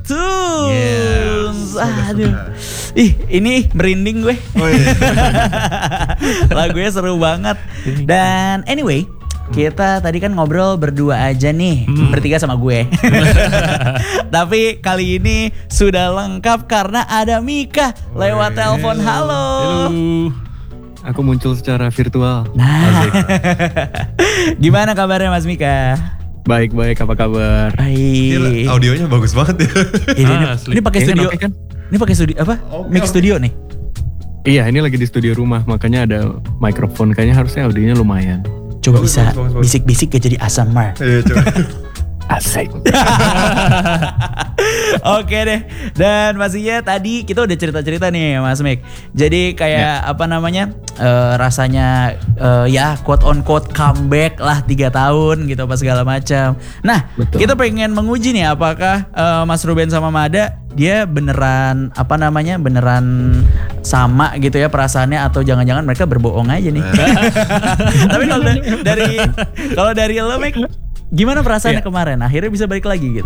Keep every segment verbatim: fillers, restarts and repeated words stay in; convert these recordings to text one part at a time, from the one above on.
Tunes. Aduh. Ih, ini merinding gue. Oh, iya. Lagunya seru banget. Dan anyway, kita tadi kan ngobrol berdua aja nih, hmm. bertiga sama gue. Tapi kali ini sudah lengkap karena ada Mika lewat telepon. Halo. Halo. Aku muncul secara virtual. Nah, gimana kabarnya Mas Mika? Baik-baik, apa kabar? Baik. Ini audionya bagus banget ya. Ini, ah, ini pakai studio, okay, kan? Ini pakai studio apa? Okay, Mix okay. studio nih. Iya, ini lagi di studio rumah, makanya ada mikrofon. Kayaknya harusnya audionya lumayan. Coba bagus, bisa bagus, bagus, bagus. bisik-bisik gak jadi A S M R. Iya, coba. Asik. Oke deh. Dan pastinya tadi kita udah cerita-cerita nih Mas Mik. Jadi kayak ya. apa namanya uh, rasanya uh, ya quote on quote comeback lah tiga tahun gitu apa segala macam. Nah betul. Kita pengen menguji nih apakah uh, Mas Ruben sama Mada dia beneran apa namanya beneran sama gitu ya perasaannya atau jangan-jangan mereka berbohong aja nih. Tapi kalau dari dari kalau dari lo Mik, gimana perasaannya yeah. kemarin? Akhirnya bisa balik lagi gitu.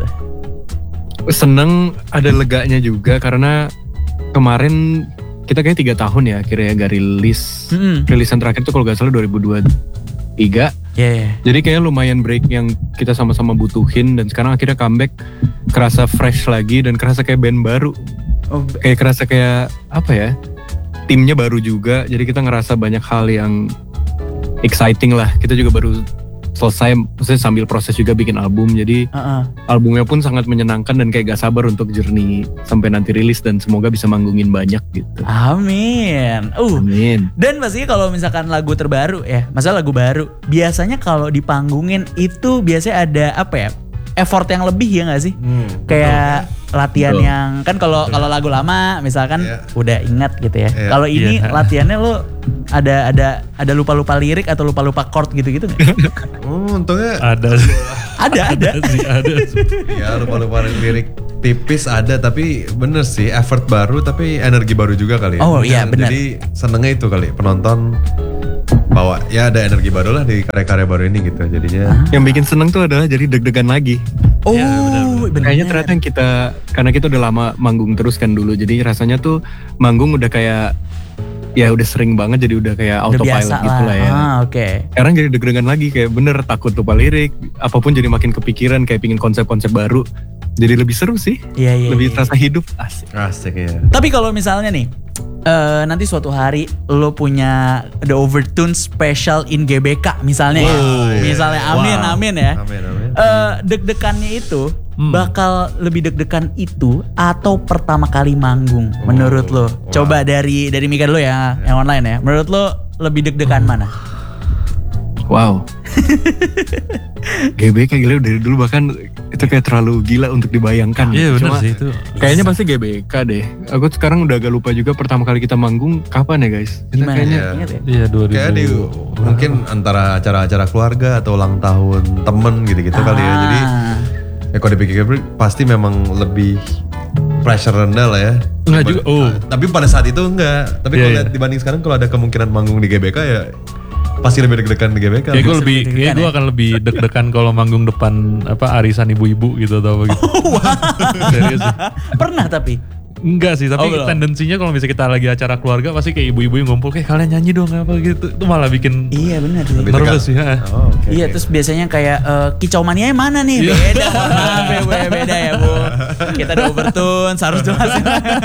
Seneng, ada leganya juga karena kemarin kita kayak tiga tahun ya akhirnya gak rilis. Mm-hmm. Rilisan terakhir tuh kalau gak salah dua ribu dua puluh tiga. Yeah, yeah. Jadi kayak lumayan break yang kita sama-sama butuhin dan sekarang akhirnya comeback kerasa fresh lagi dan kerasa kayak band baru. Oh. Kayak kerasa kayak apa ya? Timnya baru juga, jadi kita ngerasa banyak hal yang exciting lah. Kita juga baru selesai, maksudnya sambil proses juga bikin album, jadi uh-uh. albumnya pun sangat menyenangkan dan kayak gak sabar untuk journey sampai nanti rilis dan semoga bisa manggungin banyak gitu. Amin. Uh. Amin. Dan pastinya kalau misalkan lagu terbaru ya, masalah lagu baru, biasanya kalau dipanggungin itu biasanya ada apa ya? Effort yang lebih ya nggak sih? Hmm, kayak betul. Latihan betul. Yang kan kalau kalau lagu lama misalkan yeah. udah ingat gitu ya. Yeah. Kalau ini yeah. latihannya lo ada ada ada lupa-lupa lirik atau lupa-lupa chord gitu-gitu nggak? Oh, untungnya ada. ada ada. sih ada. Ya lupa-lupa lirik tipis ada, tapi bener sih effort baru tapi energi baru juga kali ya. Oh iya benar. Jadi senengnya itu kali penonton bawa ya ada energi baru lah di karya-karya baru ini gitu jadinya. Ah. Yang bikin seneng tuh adalah jadi deg-degan lagi. Oh ya, bener, bener. Kayaknya ternyata yang kita karena kita udah lama manggung terus kan dulu, jadi rasanya tuh manggung udah kayak ya udah sering banget, jadi udah kayak udah autopilot gitu lah ya. Ah, oke. Okay. Sekarang jadi deg-degan lagi kayak bener takut lupa lirik, apapun jadi makin kepikiran kayak pingin konsep-konsep baru. Jadi lebih seru sih. Iya iya. Lebih iya. terasa hidup. Asik. Asik ya. Tapi kalau misalnya nih uh, nanti suatu hari lo punya The Overtune Special in G B K misalnya oh, ya. Misalnya iya. amin wow. amin ya. Amin amin. Uh, deg-degannya itu hmm. bakal lebih deg-degan itu atau pertama kali manggung oh, menurut lo? Wow. Coba dari dari Mika dulu ya, yeah. yang online ya. Menurut lo lebih deg-degan hmm. mana? Wow. G B K gila dari dulu bahkan itu kayak terlalu gila untuk dibayangkan. Iya benar sih itu. Kayaknya pasti G B K deh. Aku sekarang udah agak lupa juga pertama kali kita manggung kapan ya guys? Kita Gimana? kayaknya Ingat ya? Iya dua ribu. Kayak di mungkin antara acara-acara keluarga atau ulang tahun temen gitu-gitu ah. kali ya. Jadi ya kalau dipikir-pikir pasti memang lebih pressure rendah lah ya. Enggak juga. Oh. Tapi pada saat itu enggak. Tapi yeah, kalau lihat yeah. dibanding sekarang kalau ada kemungkinan manggung di G B K ya pasti lebih deg-degan di G B K. Kayak gue lebih, kayak gue akan lebih deg-degan kalau manggung depan apa arisan ibu-ibu gitu atau apa gitu. Oh, wow. Serius sih. Pernah tapi? Enggak sih, tapi oh, tendensinya kalau misalnya kita lagi acara keluarga pasti kayak ibu-ibu yang ngumpul kayak kalian nyanyi dong apa gitu. Itu malah bikin iya benar sih. Nervous sih. Oh, okay, iya okay. Terus biasanya kayak uh, kicau mania mana nih? Yeah. Beda, maaf ya, beda, beda ya bu. Kita ada Overtune, harus jelasin.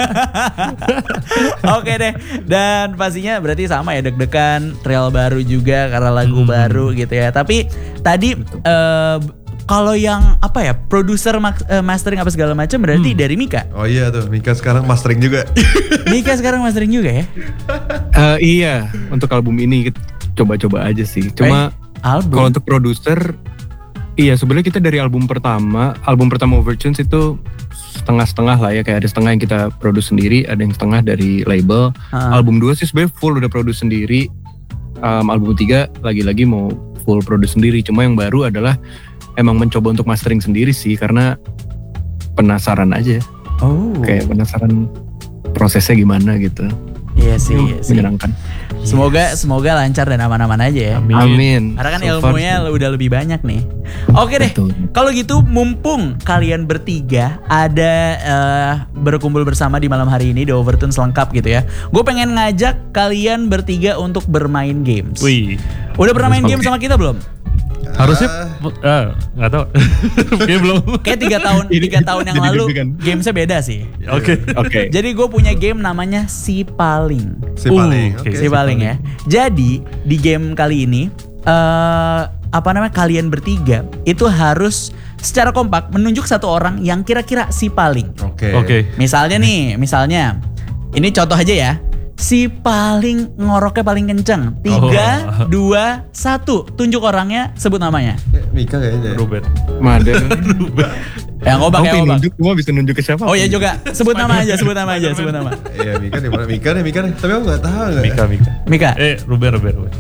Oke deh, dan pastinya berarti sama ya deg-degan, trail baru juga karena lagu hmm. baru gitu ya. Tapi tadi uh, kalau yang apa ya produser mastering apa segala macam berarti hmm. dari Mika. Oh iya tuh Mika sekarang mastering juga. Mika sekarang mastering juga ya? Uh, iya untuk album ini coba-coba aja sih. Cuma eh, album. Kalau untuk produser, iya sebenarnya kita dari album pertama, album pertama Overtunes itu setengah-setengah lah ya, kayak ada setengah yang kita produce sendiri, ada yang setengah dari label. Uh. Album dua sih sebenarnya full udah produce sendiri. Um, album tiga lagi-lagi mau full produce sendiri. Cuma yang baru adalah emang mencoba untuk mastering sendiri sih karena penasaran aja. Oh. Kayak penasaran prosesnya gimana gitu. Iya sih, iya sih. Menyenangkan. Semoga semoga lancar dan aman-aman aja ya. Amin. Karena kan So far ilmunya sih. udah lebih banyak nih. Oke deh. Betul. Kalau gitu mumpung kalian bertiga ada eh, berkumpul bersama di malam hari ini di Overtune selengkap gitu ya. Gue pengen ngajak kalian bertiga untuk bermain games. Wih. Udah pernah main game sama kita belum? Harusnya ah nggak tahu. Kayaknya belum. Kayak tiga tahun Ini- tiga tahun yang jadi lalu deg-degan. gamesnya beda sih. Oke. Oke. Jadi gue punya game namanya Si Paling. Si paling. Uh, Oke. Si Paling ya. Jadi di game kali ini eh apa namanya kalian bertiga itu harus secara kompak menunjuk satu orang yang kira-kira si paling. Oke. Oke. Misalnya nih, misalnya ini contoh aja ya. Si paling ngoroknya paling kenceng. Tiga, Oh. dua, satu. Tunjuk orangnya, sebut namanya. Eh, Mika kayaknya. Ruben. Mada. Yang ngobak Kamu ya pengen ngobak. nunjuk, gua bisa nunjuk ke siapa? Oh ya juga, sebut nama aja, sebut nama aja, sebut nama. Iya Mika nih mana? Mika nih Mika nih. Tapi aku nggak tahu nggak. Mika Mika. Mika, Eh Ruben Ruben Ruben.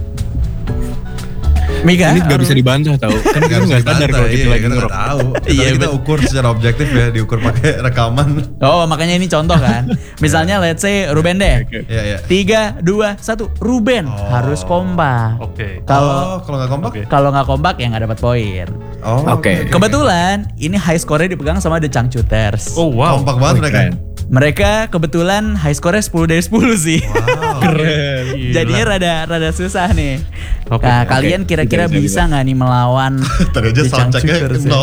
Mika. Ini gak bisa dibantah tau. Kan kita bisa nggak sadar dibantah, kalau kita iya, lagi kita nggak ngerokok. tahu. Iya, Iya kita betul. ukur secara objektif ya, diukur pakai rekaman. Oh makanya ini contoh kan. Misalnya let's say Ruben deh. Oke. Iya iya. Tiga, dua, satu. Ruben Oh. harus kompak. Oke. Kalau Oh, kalau nggak kompak? Oke. kalau nggak kompak ya nggak dapat poin. Oh. Oke. Kebetulan ini high score-nya dipegang sama The Changcuters. Oh wow. Kompak banget Oh, mereka. keren. Mereka kebetulan high score-nya sepuluh dari sepuluh sih. Wow. Keren. Gila. Jadinya rada rada susah nih. Oke, Nah, oke. kalian kira-kira Bisa, bisa, bisa nggak nih melawan Tadi aja The soundchecknya Changcuters ya? nol.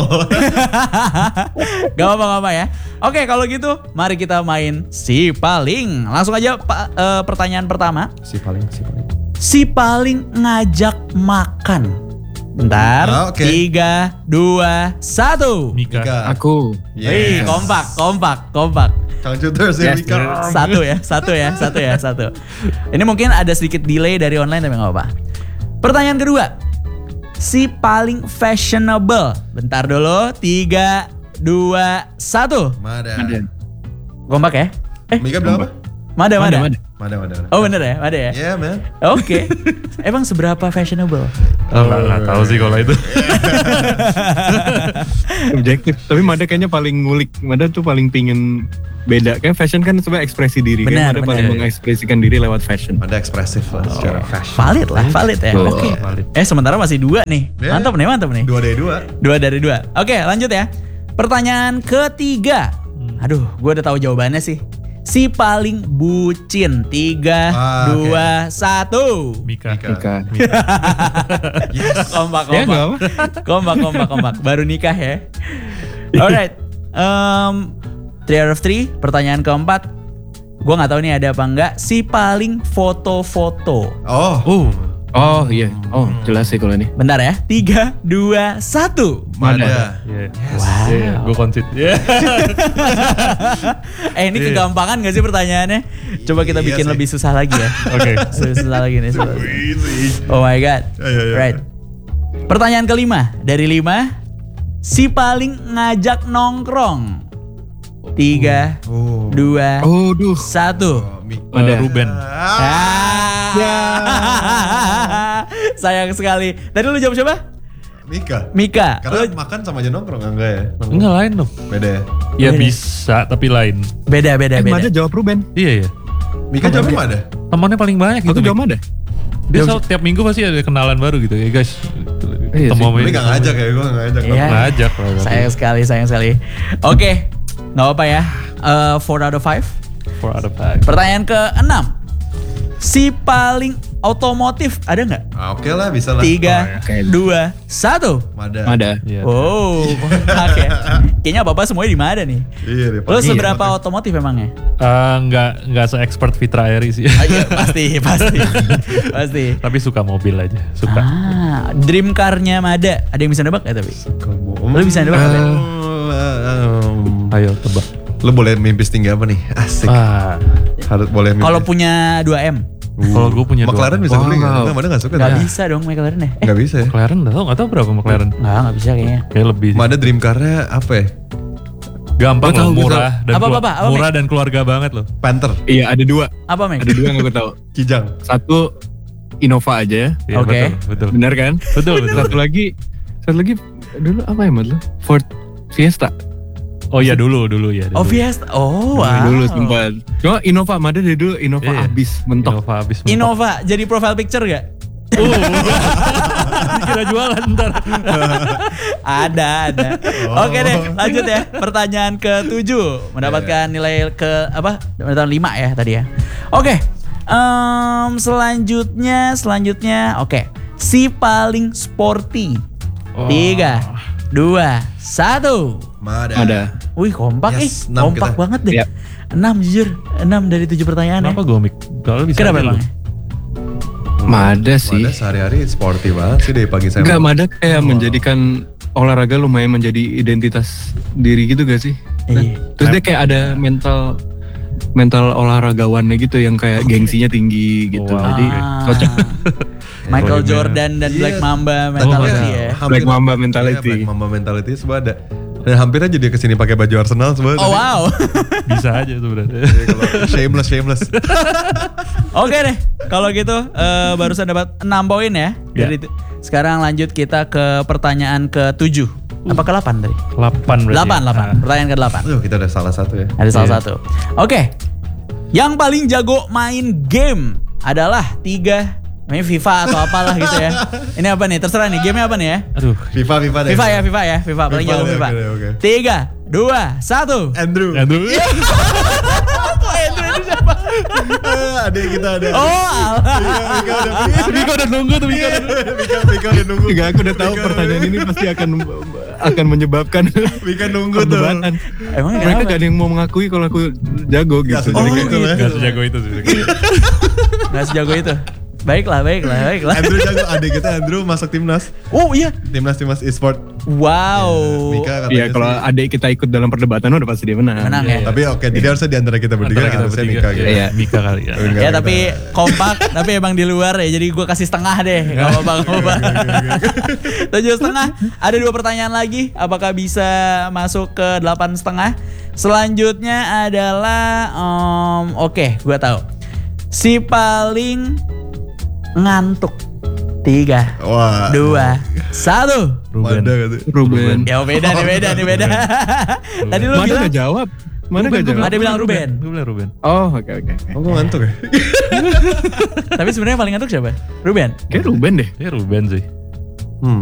Gak apa-apa ya. Oke, kalau gitu mari kita main Si Paling. Langsung aja pa- eh, pertanyaan pertama. Si paling si paling. Si Paling ngajak makan. Bentar. Ah, oke. Tiga, dua, satu. Mika. Mika. Aku. Wih, Yes. kompak, kompak, kompak. Changcuters ya Yes, Mika. Satu ya, satu ya, satu ya, satu. Ini mungkin ada sedikit delay dari online tapi nggak apa-apa. Pertanyaan kedua. Si Paling fashionable. Bentar dulu. Tiga, dua, satu. Mada. Ada. Kompak ya? Eh, Mika bilang apa? Mada, Mada, Mada. Mada. Mada Mada. Mada. Oh bener ya, Mada ya? Yeah man. Oke. Emang seberapa fashionable? Oh, nggak nggak tahu sih kalau itu. Objektif. Tapi Mada kayaknya paling ngulik. Mada tuh paling pingin beda. Kayak fashion kan sebenarnya ekspresi diri. Benar, Kayak Mada benar. paling mengekspresikan diri lewat fashion. Mada ekspresif lah secara fashion. Valid lah, valid ya. Betul. Oke. Valid. Eh sementara masih dua nih. Ya. Mantap nih, mantap nih. Dua dari dua. Dua dari dua. Oke, lanjut ya. Pertanyaan ketiga. Aduh, gue udah tahu jawabannya sih. Si paling bucin. Tiga, Ah, dua, satu. Mika. Mika. Mika. Yes. Kompak, Ya, kompak. nggak apa. kompak, kompak, kompak. Baru nikah ya. Alright. Um, three out of three. Pertanyaan keempat. Gue nggak tahu nih ada apa enggak. Si paling foto-foto. Oh. Uh. Oh iya. Oh jelas sih kalau ini. Bentar ya. Tiga, dua, satu. Mada. Yeah. Wow. Yeah, gue konsit. Yeah. Eh ini Iya. kegampangan gak sih pertanyaannya? Coba kita Iya bikin sih. lebih susah lagi ya. Oke. Susah lagi nih. Susah. Easy. Oh my god. Ya, ya, ya. Right. Pertanyaan kelima dari lima. Si paling ngajak nongkrong. Tiga, Oh. dua, Oh duh. satu. Oh, Mi- Uh, Ruben. Ah. Ah. Sayang sekali. Tadi lu jawab siapa? Mika. Mika. Karena Lu makan sama aja nongkrong enggak ya? Nongkrong. Enggak lain dong. Beda ya. Ya Beda. bisa tapi lain. beda beda Eh, Mada beda. jawab Ruben. Iya ya. Mika jawabnya mana ada? Temannya paling banyak gitu. Aku jawab Mada. Dia selalu tiap minggu pasti ada kenalan baru gitu ya guys. Iya Ketemu sih. sama Tapi ini. gak ngajak ya, gue gak ngajak. Iya. Ngajak lah. tapi. Sayang sekali, sayang sekali. Oke, nggak apa ya. Uh, four out of five. For other five. Pertanyaan ke-enam. Si paling otomotif ada nggak? Ah, Oke lah, bisa lah. Tiga, Oke. dua, satu. Mada. Mada. Iya. Oh, kompak ya. Kayaknya apa-apa semuanya di mana nih? Iya deh. Lo pasti. seberapa otomotif emangnya? Eh, nggak nggak se-expert Fitra Eri sih. Ah, iya, pasti, pasti, pasti. Tapi suka mobil aja. Suka. Ah, dream car-nya Mada. Ada yang bisa nebak ya tapi? Kamu. Lo bisa nebak nggak? Eh, um, Ayo tebak. Lo boleh mimpi setinggi apa nih? Asik. Ah, Harus boleh mimpi. Kalau punya dua M? kalau gue punya dua. McLaren bisa beli nggak? Wow. Enggak, Mada nggak suka. Nggak dah. bisa dong McLaren ya? Eh, Nggak bisa ya. McLaren nggak tahu nggak tahu berapa McLaren. nggak, nggak bisa kayaknya. Kayak lebih. sih. Mada dream car-nya apa ya? Gampang Gua loh, tahu, gua murah dan Apa, kelu- apa, apa, murah dan keluarga banget loh. Panther. Iya ada dua. Apa Meg? Ada dua yang aku tahu. Kijang. Satu Innova aja ya. Iya, Oke. betul, betul. Benar kan? Betul, betul. Satu lagi. Satu lagi dulu apa ya Mat lo? Ford Fiesta. Oh iya dulu dulu ya. Oh Fiesta. Oh wow. Dulu sempat. Cuma Innova Mada dari dulu Innova Iya. abis mentok. Innova habis mentok. Innova jadi profile picture gak? Oh, dikira jualan ntar. Ada, ada. Oh. Oke deh, lanjut ya. Pertanyaan ketujuh mendapatkan nilai ke apa? Mendapatkan lima ya tadi ya. Oke. Em, selanjutnya, selanjutnya, oke. Si paling sporty. Oh. Tiga, dua, satu. Mada. Ada. Wih kompak Yes, ih, enam kompak kita. banget deh. Yap. Enam jujur, enam dari tujuh pertanyaan Kenapa ya. gue mik? Kalau bisa Kenapa aja lu. emang? Mada sih. Mada sehari-hari sporty banget sih dari pagi sampai. Enggak, Mada kayak menjadikan olahraga lumayan menjadi identitas diri gitu gak sih? Iya. Terus dia kayak ada mental mental olahragawannya gitu yang kayak gengsinya tinggi gitu. Wow. Jadi Ah. cocok. Michael Iya. Jordan dan Iya. Black Mamba Tapi mentality ya, ya. hampir- Black Mamba Iya, mentality. Black Mamba mentality semua ada. Dan hampir aja dia kesini pakai baju Arsenal semua. Oh wow. Bisa aja tuh berarti. Jadi kalau shameless, shameless. Oke deh, kalau gitu eh, barusan dapat enam poin ya. Ya. Dari itu. Sekarang lanjut kita ke pertanyaan ke tujuh. Apa ke delapan tadi? delapan berarti. Delapan, ya? delapan. Nah. Pertanyaan ke delapan. Aduh, kita udah salah satu ya. Ada salah Iya. satu. Oke. Yang paling jago main game adalah tiga. Ini FIFA atau apalah gitu ya. Ini apa nih? Terserah nih. Gamenya apa nih ya? Aduh. FIFA, FIFA deh. FIFA ya, FIFA ya, FIFA. Paling FIFA jago deh, FIFA. oke, oke. Tiga, dua, satu. Andrew. Aduh. Adik kita ada. Oh, alah. Mika udah Mika udah nunggu tuh Mika. udah nunggu. Mika, Mika udah nunggu. Enggak, aku udah tahu Mika- pertanyaan ini pasti akan akan menyebabkan Mika nunggu tuh. perdebatan. Emang Mereka kenapa? gak ada yang mau mengakui kalau aku jago Nggak gitu. sejago Jadi itu kayak, lah. Gak sejago itu sih. Nggak sejago itu. Baiklah, baiklah, baiklah. Andrew jago, adik kita Andrew masuk timnas. Oh iya. Timnas timnas e-sport. Wow. Mika katanya Iya, kalau sih. adik kita ikut dalam perdebatan udah pasti dia menang. Menang ya. Tapi oke, jadi harusnya di antara kita bertiga Antara kita harusnya bertiga. Mika gitu. Iya. Mika kali ya. Enggak, Ya kita- tapi kompak, tapi emang di luar ya. Jadi gue kasih setengah deh. Gak apa-apa, gak apa-apa. Tujuh setengah. Ada dua pertanyaan lagi. Apakah bisa masuk ke delapan setengah? Selanjutnya adalah, em, oke, gue tahu. Si paling ngantuk. Tiga, Wah. dua, satu. Ruben. Mada gitu. Ruben. Ya beda nih, beda nih, beda. Tadi lu Mana bilang, gak jawab? Mana gak jawab? ada bilang Ruben. Gue bilang Ruben. Oh, oke oke. oke. Oh, gue ngantuk ya? Tapi sebenarnya paling ngantuk siapa? Ruben. Kayak Ruben deh. Ya Ruben sih.